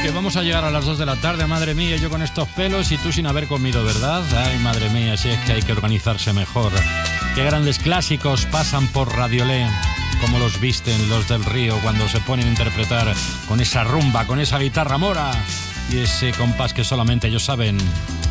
Que vamos a llegar a las 2 de la tarde, madre mía, yo con estos pelos y tú sin haber comido, ¿verdad? Ay, madre mía, si es que hay que organizarse mejor. Qué grandes clásicos pasan por Radiolé, como los visten los del Río cuando se ponen a interpretar con esa rumba, con esa guitarra mora y ese compás que solamente ellos saben.